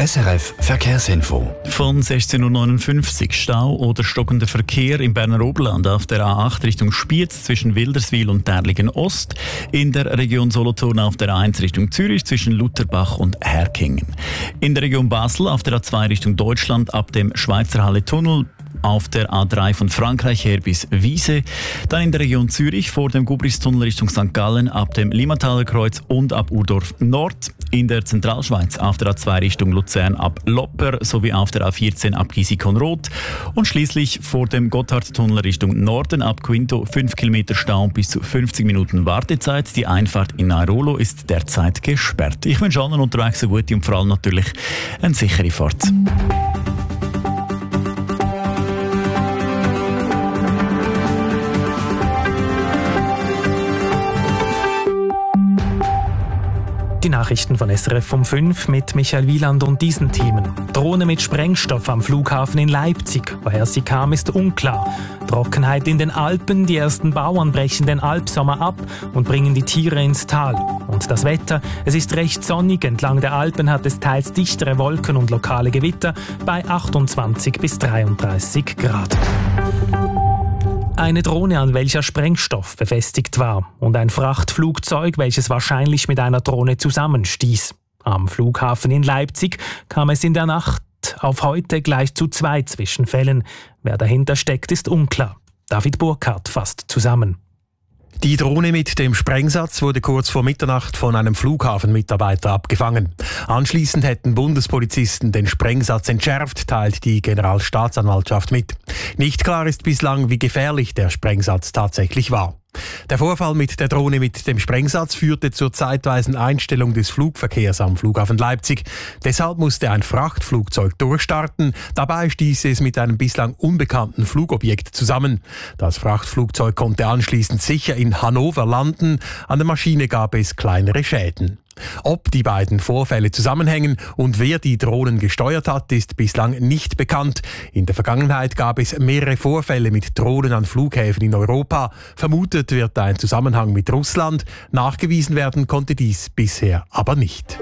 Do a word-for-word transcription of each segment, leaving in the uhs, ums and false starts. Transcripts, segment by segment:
S R F Verkehrsinfo. Von sechzehn Uhr neunundfünfzig Stau oder stockender Verkehr im Berner Oberland auf der A acht Richtung Spiez zwischen Wilderswil und Därligen Ost, in der Region Solothurn auf der A eins Richtung Zürich zwischen Lutherbach und Herkingen. In der Region Basel auf der A zwei Richtung Deutschland ab dem Schweizer Halle-Tunnel, auf der A drei von Frankreich her bis Wiese, dann in der Region Zürich vor dem Gubristunnel Richtung Sankt Gallen ab dem Limmataler Kreuz und ab Urdorf Nord, in der Zentralschweiz auf der A zwei Richtung Luzern ab Lopper sowie auf der A vierzehn ab Gisikon-Roth und schließlich vor dem Gotthardtunnel Richtung Norden ab Quinto fünf Kilometer Stau und bis zu fünfzig Minuten Wartezeit. Die Einfahrt in Nairolo ist derzeit gesperrt. Ich wünsche allen unterwegs eine gute und vor allem natürlich eine sichere Fahrt. Die Nachrichten von S R F um fünf mit Michael Wieland und diesen Themen. Drohne mit Sprengstoff am Flughafen in Leipzig. Woher sie kam, ist unklar. Trockenheit in den Alpen. Die ersten Bauern brechen den Alpsommer ab und bringen die Tiere ins Tal. Und das Wetter. Es ist recht sonnig. Entlang der Alpen hat es teils dichtere Wolken und lokale Gewitter bei achtundzwanzig bis dreiunddreißig Grad. Eine Drohne, an welcher Sprengstoff befestigt war, und ein Frachtflugzeug, welches wahrscheinlich mit einer Drohne zusammenstieß. Am Flughafen in Leipzig kam es in der Nacht auf heute gleich zu zwei Zwischenfällen. Wer dahinter steckt, ist unklar. David Burkhardt fasst zusammen. Die Drohne mit dem Sprengsatz wurde kurz vor Mitternacht von einem Flughafenmitarbeiter abgefangen. Anschließend hätten Bundespolizisten den Sprengsatz entschärft, teilt die Generalstaatsanwaltschaft mit. Nicht klar ist bislang, wie gefährlich der Sprengsatz tatsächlich war. Der Vorfall mit der Drohne mit dem Sprengsatz führte zur zeitweisen Einstellung des Flugverkehrs am Flughafen Leipzig. Deshalb musste ein Frachtflugzeug durchstarten. Dabei stieß es mit einem bislang unbekannten Flugobjekt zusammen. Das Frachtflugzeug konnte anschließend sicher in Hannover landen. An der Maschine gab es kleinere Schäden. Ob die beiden Vorfälle zusammenhängen und wer die Drohnen gesteuert hat, ist bislang nicht bekannt. In der Vergangenheit gab es mehrere Vorfälle mit Drohnen an Flughäfen in Europa. Vermutet wird ein Zusammenhang mit Russland. Nachgewiesen werden konnte dies bisher aber nicht.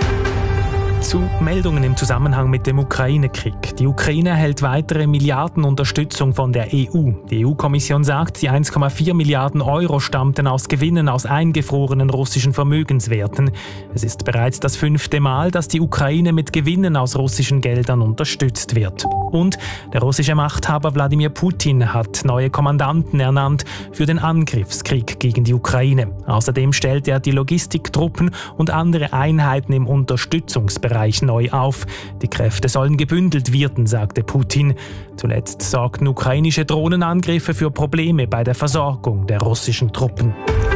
Zu Meldungen im Zusammenhang mit dem Ukraine-Krieg. Die Ukraine erhält weitere Milliardenunterstützung von der E U. Die E U-Kommission sagt, die eins Komma vier Milliarden Euro stammten aus Gewinnen aus eingefrorenen russischen Vermögenswerten. Es ist bereits das fünfte Mal, dass die Ukraine mit Gewinnen aus russischen Geldern unterstützt wird. Und der russische Machthaber Wladimir Putin hat neue Kommandanten ernannt für den Angriffskrieg gegen die Ukraine. Außerdem stellt er die Logistiktruppen und andere Einheiten im Unterstützungsbereich neu auf. Die Kräfte sollen gebündelt werden, sagte Putin. Zuletzt sorgten ukrainische Drohnenangriffe für Probleme bei der Versorgung der russischen Truppen.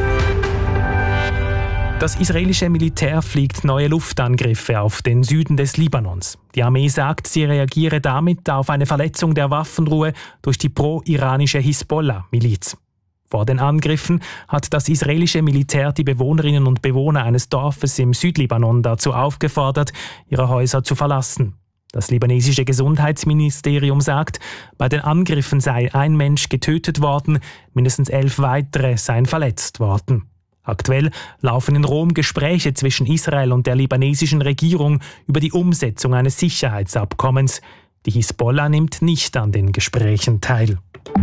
Das israelische Militär fliegt neue Luftangriffe auf den Süden des Libanons. Die Armee sagt, sie reagiere damit auf eine Verletzung der Waffenruhe durch die pro-iranische Hisbollah-Miliz. Vor den Angriffen hat das israelische Militär die Bewohnerinnen und Bewohner eines Dorfes im Südlibanon dazu aufgefordert, ihre Häuser zu verlassen. Das libanesische Gesundheitsministerium sagt, bei den Angriffen sei ein Mensch getötet worden, mindestens elf weitere seien verletzt worden. Aktuell laufen in Rom Gespräche zwischen Israel und der libanesischen Regierung über die Umsetzung eines Sicherheitsabkommens. Die Hisbollah nimmt nicht an den Gesprächen teil.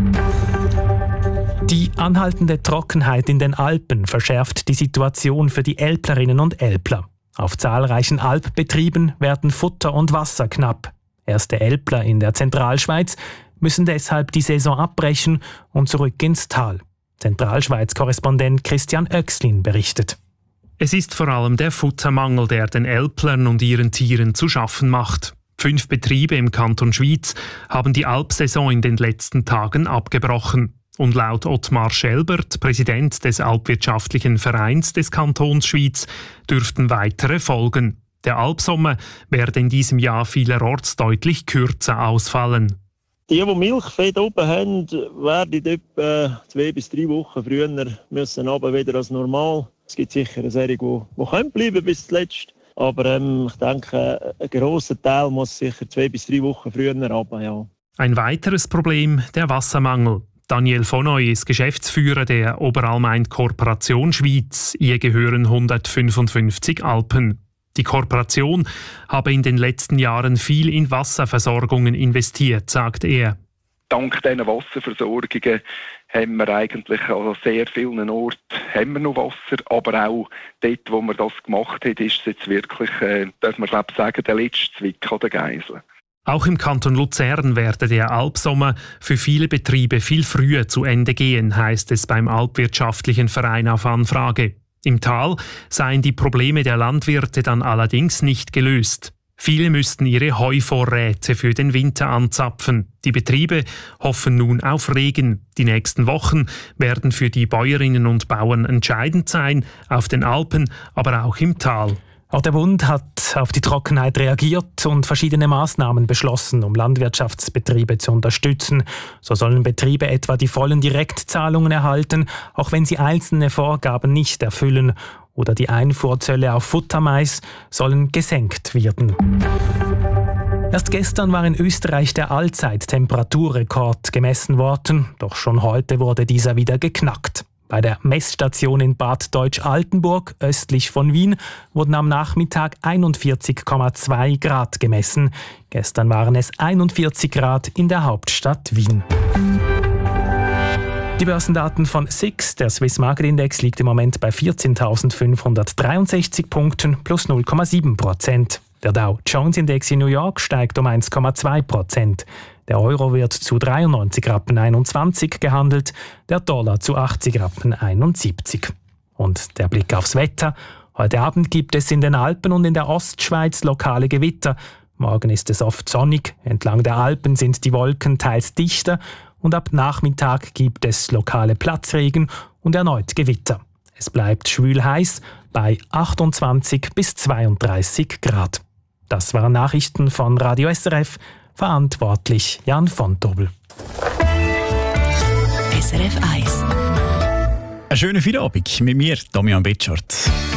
Die anhaltende Trockenheit in den Alpen verschärft die Situation für die Älplerinnen und Älpler. Auf zahlreichen Alpbetrieben werden Futter und Wasser knapp. Erste Älpler in der Zentralschweiz müssen deshalb die Saison abbrechen und zurück ins Tal. Zentralschweiz-Korrespondent Christian Oechslin berichtet. Es ist vor allem der Futtermangel, der den Älplern und ihren Tieren zu schaffen macht. Fünf Betriebe im Kanton Schwyz haben die Alpsaison in den letzten Tagen abgebrochen. Und laut Ottmar Schelbert, Präsident des Alpwirtschaftlichen Vereins des Kantons Schwyz, dürften weitere folgen. Der Alpsommer werde in diesem Jahr vielerorts deutlich kürzer ausfallen. Die, die Milchvieh oben haben, werden etwa zwei bis drei Wochen früher müssen aber wieder als normal. Es gibt sicher eine Serie, die, die können bleiben bis zuletzt. Aber ähm, ich denke, ein grosser Teil muss sicher zwei bis drei Wochen früher runter, ja. Ein weiteres Problem, der Wassermangel. Daniel Vonoy ist Geschäftsführer der Oberalmain Korporation Schwyz. Ihr gehören hundertfünfundfünfzig Alpen. Die Kooperation habe in den letzten Jahren viel in Wasserversorgungen investiert, sagt er. Dank diesen Wasserversorgungen haben wir eigentlich an sehr vielen Orten haben wir noch Wasser, aber auch dort, wo man das gemacht hat, ist es jetzt wirklich, äh, darf man glaube sagen, der letzte Zwick an der Geisel. Auch im Kanton Luzern werde der Alpsommer für viele Betriebe viel früher zu Ende gehen, heisst es beim Alpwirtschaftlichen Verein auf Anfrage. Im Tal seien die Probleme der Landwirte dann allerdings nicht gelöst. Viele müssten ihre Heuvorräte für den Winter anzapfen. Die Betriebe hoffen nun auf Regen. Die nächsten Wochen werden für die Bäuerinnen und Bauern entscheidend sein, auf den Alpen, aber auch im Tal. Auch der Bund hat auf die Trockenheit reagiert und verschiedene Maßnahmen beschlossen, um Landwirtschaftsbetriebe zu unterstützen. So sollen Betriebe etwa die vollen Direktzahlungen erhalten, auch wenn sie einzelne Vorgaben nicht erfüllen. Oder die Einfuhrzölle auf Futtermais sollen gesenkt werden. Erst gestern war in Österreich der Allzeittemperaturrekord gemessen worden, doch schon heute wurde dieser wieder geknackt. Bei der Messstation in Bad Deutsch-Altenburg, östlich von Wien, wurden am Nachmittag einundvierzig Komma zwei Grad gemessen. Gestern waren es einundvierzig Grad in der Hauptstadt Wien. Die Börsendaten von S I X, der Swiss Market Index, liegt im Moment bei vierzehntausendfünfhundertdreiundsechzig Punkten plus null Komma sieben Prozent. Der Dow Jones Index in New York steigt um eins Komma zwei Prozent. Der Euro wird zu dreiundneunzig Rappen einundzwanzig gehandelt, der Dollar zu achtzig Rappen einundsiebzig. Und der Blick aufs Wetter. Heute Abend gibt es in den Alpen und in der Ostschweiz lokale Gewitter. Morgen ist es oft sonnig. Entlang der Alpen sind die Wolken teils dichter. Und ab Nachmittag gibt es lokale Platzregen und erneut Gewitter. Es bleibt schwül heiß bei achtundzwanzig bis zweiunddreißig Grad. Das waren Nachrichten von Radio S R F, verantwortlich Jan von Tobel. S R F eins. Einen schönen Feierabend mit mir, Damian Betschart.